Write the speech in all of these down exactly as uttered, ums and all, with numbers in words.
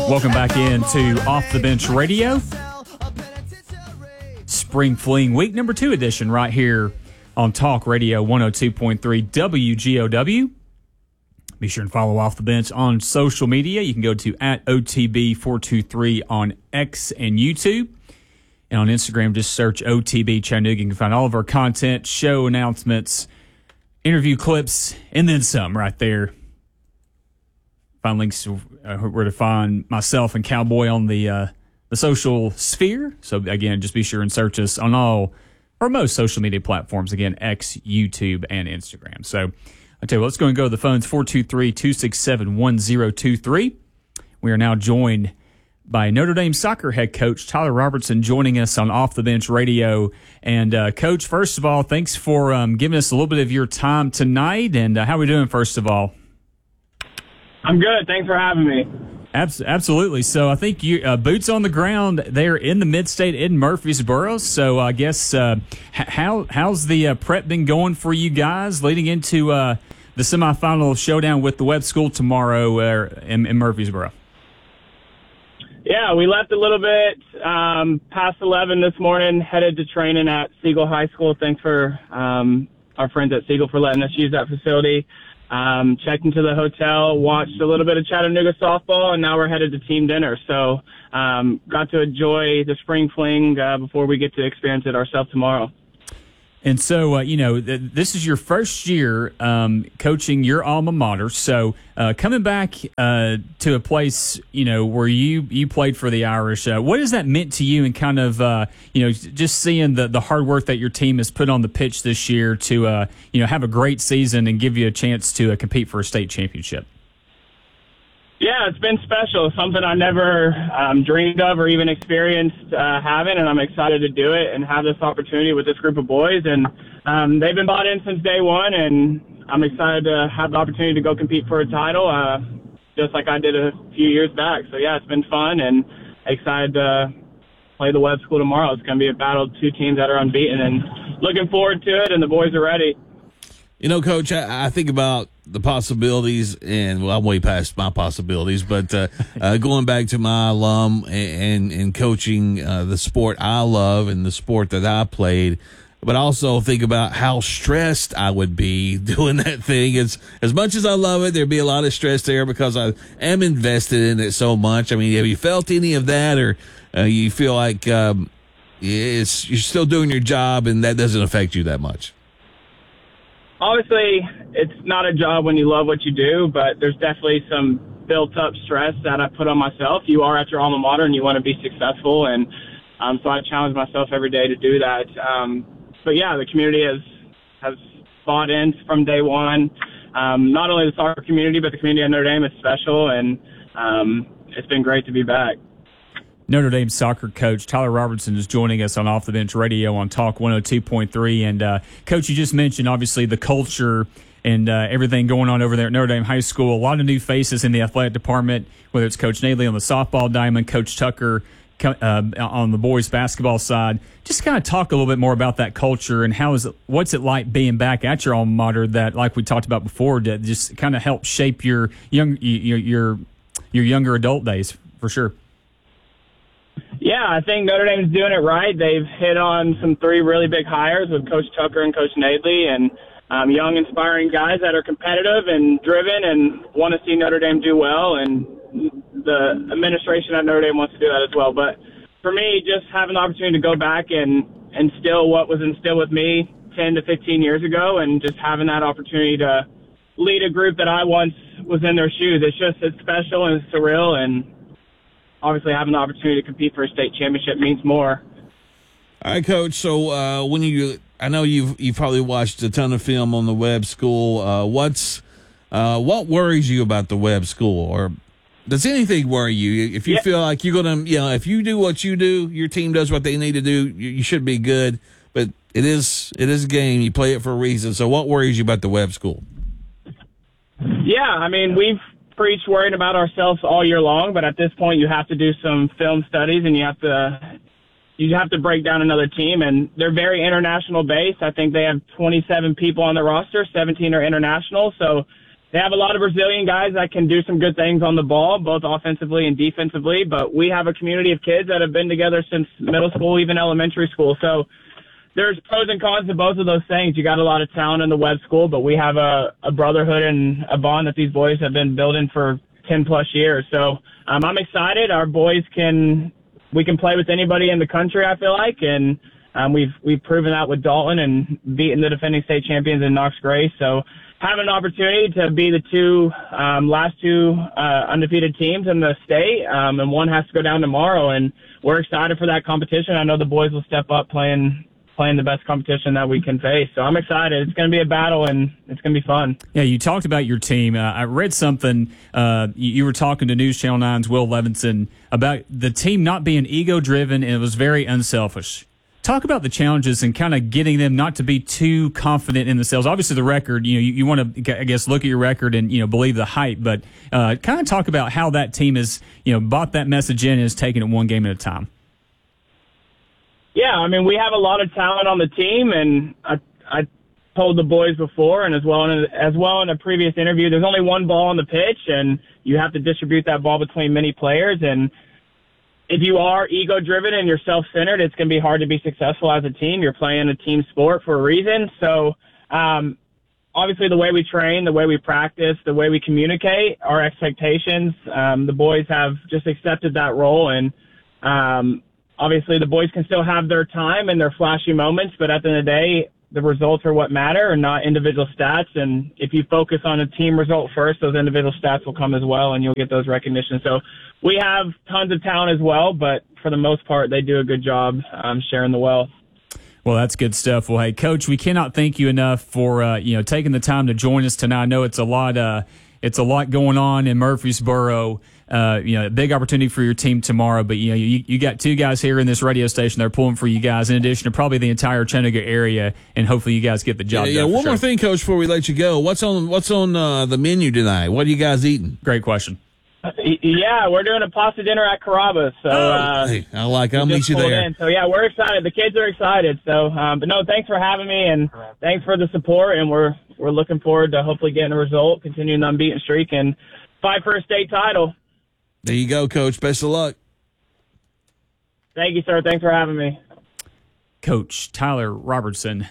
Welcome back into Off the Bench Radio. Spring Fling Week number two edition right here on Talk Radio one oh two point three W G O W. Be sure and follow Off the Bench on social media. You can go to at O T B four two three on X and YouTube. And on Instagram, just search O T B Chattanooga. You can find all of our content, show announcements, interview clips, and then some right there. Find links to uh, where to find myself and Cowboy on the uh, the social sphere. So, again, just be sure and search us on all or most social media platforms. Again, X, YouTube, and Instagram. So, I'll tell you what, let's go and go to the phones, four two three, two six seven, one oh two three. We are now joined by Notre Dame soccer head coach Tyler Robertson joining us on Off the Bench Radio. And, uh, Coach, first of all, thanks for um, giving us a little bit of your time tonight. And uh, how are we doing, first of all? I'm good. Thanks for having me. Abs- absolutely. So I think you uh, boots on the ground there in the Mid-State in Murfreesboro. So I guess uh, h- how how's the uh, prep been going for you guys leading into uh, the semifinal showdown with the Webb School tomorrow uh, in, in Murfreesboro? Yeah, we left a little bit um, past eleven this morning, headed to training at Siegel High School. Thanks for um, our friends at Siegel for letting us use that facility. Um, checked into the hotel, watched a little bit of Chattanooga softball, and now we're headed to team dinner. So um, got to enjoy the spring fling uh, before we get to experience it ourselves tomorrow. And so, uh, you know, th- this is your first year um, coaching your alma mater. So uh, coming back uh, to a place, you know, where you, you played for the Irish, uh, what has that meant to you and kind of, uh, you know, just seeing the, the hard work that your team has put on the pitch this year to, uh, you know, have a great season and give you a chance to uh, compete for a state championship? Yeah, it's been special, something I never um, dreamed of or even experienced uh, having, and I'm excited to do it and have this opportunity with this group of boys. And um, they've been bought in since day one, and I'm excited to have the opportunity to go compete for a title, uh, just like I did a few years back. So, yeah, it's been fun, and excited to play the Webb School tomorrow. It's going to be a battle of two teams that are unbeaten, and looking forward to it, and the boys are ready. You know, Coach, I, I think about the possibilities, and well, I'm way past my possibilities, but uh, uh, going back to my alum and, and, and coaching uh, the sport I love and the sport that I played, but also think about how stressed I would be doing that thing. As, as much as I love it, there'd be a lot of stress there because I am invested in it so much. I mean, have you felt any of that, or uh, you feel like um, it's, you're still doing your job and that doesn't affect you that much? Obviously, it's not a job when you love what you do, but there's definitely some built-up stress that I put on myself. You are at your alma mater, and you want to be successful, and um, so I challenge myself every day to do that. Um, but, yeah, the community has, has bought in from day one. Um, not only the soccer community, but the community at Notre Dame is special, and um, it's been great to be back. Notre Dame soccer coach Tyler Robertson is joining us on Off the Bench Radio on Talk one oh two point three. And, uh, Coach, you just mentioned, obviously, the culture and uh, everything going on over there at Notre Dame High School. A lot of new faces in the athletic department, whether it's Coach Nadley on the softball diamond, Coach Tucker uh, on the boys basketball side. Just kind of talk a little bit more about that culture and how is it, what's it like being back at your alma mater that, like we talked about before, that just kind of help shape your young your your, your younger adult days, for sure. Yeah, I think Notre Dame's doing it right. They've hit on some three really big hires with Coach Tucker and Coach Nadley, and um, young, inspiring guys that are competitive and driven and want to see Notre Dame do well, and the administration at Notre Dame wants to do that as well. But for me, just having the opportunity to go back and instill what was instilled with me ten to fifteen years ago, and just having that opportunity to lead a group that I once was in their shoes, it's just it's special and it's surreal, and obviously having the opportunity to compete for a state championship means more. All right, Coach. So uh, when you, I know you've you've probably watched a ton of film on the Webb School. Uh, what's uh, what worries you about the Webb School, or does anything worry you? If you yeah. feel like you're gonna, you know, if you do what you do, your team does what they need to do, you, you should be good. But it is it is a game. You play it for a reason. So what worries you about the Webb School? Yeah, I mean we've preach worrying about ourselves all year long, but at this point you have to do some film studies and you have to you have to break down another team, and they're very international based. I think they have twenty-seven people on the roster, seventeen are international, so they have a lot of Brazilian guys that can do some good things on the ball, both offensively and defensively. But we have a community of kids that have been together since middle school, even elementary school. So there's pros and cons to both of those things. You got a lot of talent in the Webb School, but we have a, a brotherhood and a bond that these boys have been building for ten plus years. So um, I'm excited. Our boys can, we can play with anybody in the country, I feel like. And um, we've, we've proven that with Dalton and beating the defending state champions in Knox Grace. So having an opportunity to be the two, um, last two uh, undefeated teams in the state, um, and one has to go down tomorrow. And we're excited for that competition. I know the boys will step up playing playing the best competition that we can face. So I'm excited. It's going to be a battle, and it's going to be fun. Yeah, you talked about your team. Uh, I read something. Uh, you, you were talking to News Channel nine's Will Levinson about the team not being ego-driven, and it was very unselfish. Talk about the challenges and kind of getting them not to be too confident in themselves. Obviously, the record, you know, you, you want to, I guess, look at your record and, you know, believe the hype, but uh, kind of talk about how that team has, you know, bought that message in and is taking it one game at a time. Yeah, I mean, we have a lot of talent on the team, and I, I told the boys before, and as well in a, as well in a previous interview, there's only one ball on the pitch, and you have to distribute that ball between many players. And if you are ego-driven and you're self-centered, it's going to be hard to be successful as a team. You're playing a team sport for a reason. So, um, obviously, the way we train, the way we practice, the way we communicate, our expectations, um, the boys have just accepted that role, and um, obviously, the boys can still have their time and their flashy moments, but at the end of the day, the results are what matter and not individual stats. And if you focus on a team result first, those individual stats will come as well, and you'll get those recognitions. So we have tons of talent as well, but for the most part, they do a good job um, sharing the wealth. Well, that's good stuff. Well, hey, Coach, we cannot thank you enough for uh, you know taking the time to join us tonight. I know it's a lot. Uh, it's a lot going on in Murfreesboro. Uh, you know, a big opportunity for your team tomorrow. But you know, you, you got two guys here in this radio station. They're pulling for you guys, in addition to probably the entire Chattanooga area. And hopefully, you guys get the job yeah, done. Yeah. One sure. more thing, Coach, before we let you go. What's on What's on uh, the menu tonight? What are you guys eating? Great question. Yeah, we're doing a pasta dinner at Carrabba's. So oh, uh, hey, I like. I'll meet you there. In. So yeah, we're excited. The kids are excited. So, um, but no, thanks for having me, and thanks for the support. And we're we're looking forward to hopefully getting a result, continuing the unbeaten streak, and fight for a state title. There you go, Coach. Best of luck. Thank you, sir. Thanks for having me. Coach Tyler Robertson,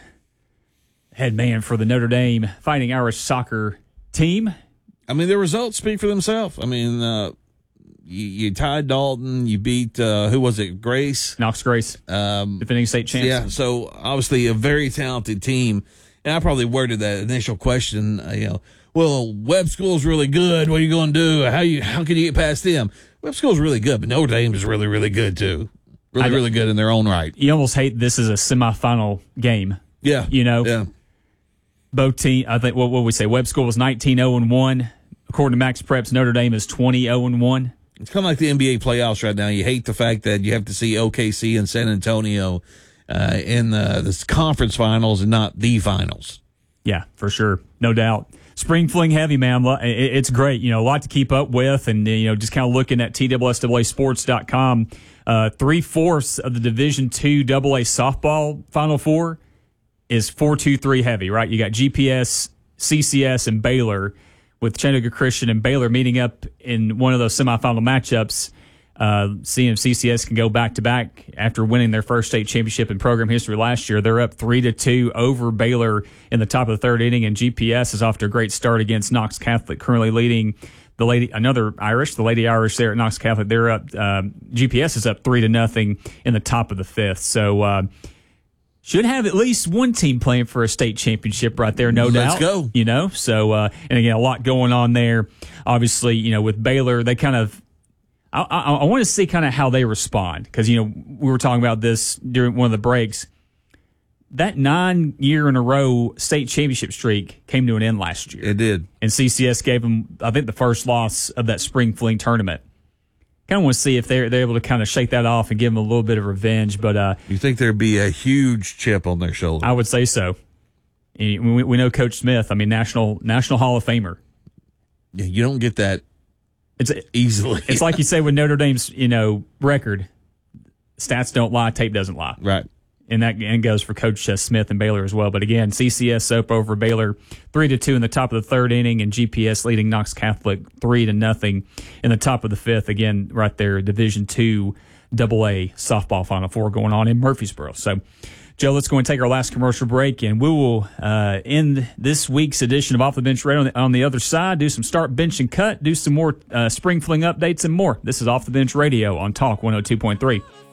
head man for the Notre Dame Fighting Irish soccer team. I mean, the results speak for themselves. I mean, uh, you, you tied Dalton. You beat, uh, who was it, Grace? Knox Grace, um, defending state champion. Yeah, so obviously a very talented team. And I probably worded that initial question, uh, you know, well, Webb School's really good. What are you going to do? How you how can you get past them? Webb School's really good, but Notre Dame is really, really good too. Really, really good in their own right. You almost hate this as a semifinal game. Yeah. You know? Yeah. Both team, I think, what would we say? Webb School was nineteen oh and one. According to Max Preps, Notre Dame is twenty oh and one. It's kind of like the N B A playoffs right now. You hate the fact that you have to see O K C and San Antonio uh, in the, the conference finals and not the finals. Yeah, for sure. No doubt. Spring Fling heavy, man. It's great. You know, a lot to keep up with, and you know, just kind of looking at T S S A A sports dot com. Uh, three fourths of the Division Two Double A softball Final Four is four two three heavy. Right? You got G P S, C C S, and Baylor, with Chattanooga Christian and Baylor meeting up in one of those semifinal matchups. Uh, seeing if C C S can go back to back after winning their first state championship in program history last year. They're up three to two over Baylor in the top of the third inning, and G P S is off to a great start against Knox Catholic, currently leading the lady another Irish, the Lady Irish there at Knox Catholic. They're up. Um, G P S is up three to nothing in the top of the fifth. So uh, should have at least one team playing for a state championship right there, no doubt. Let's go. You know, so uh, and again, a lot going on there. Obviously, you know, with Baylor, they kind of. I, I, I want to see kind of how they respond, because, you know, we were talking about this during one of the breaks. That nine year in a row state championship streak came to an end last year. It did. And C C S gave them, I think, the first loss of that Spring Fling tournament. Kind of want to see if they're, they're able to kind of shake that off and give them a little bit of revenge. But uh, you think there'd be a huge chip on their shoulder? I would say so. We, we know Coach Smith, I mean, national national Hall of Famer. Yeah, you don't get that. It's easily. It's like you say with Notre Dame's, you know, record, stats don't lie, tape doesn't lie. Right. and that and goes for Coach uh, Smith and Baylor as well. But again, C C S up over Baylor three to two in the top of the third inning, and G P S leading Knox Catholic three to nothing in the top of the fifth. Again, right there, Division two Double A softball Final Four going on in Murfreesboro. So, Joe, let's go and take our last commercial break, and we will uh, end this week's edition of Off the Bench right on the, on the other side. Do some start, bench, and cut. Do some more uh, spring fling updates and more. This is Off the Bench Radio on Talk one oh two point three.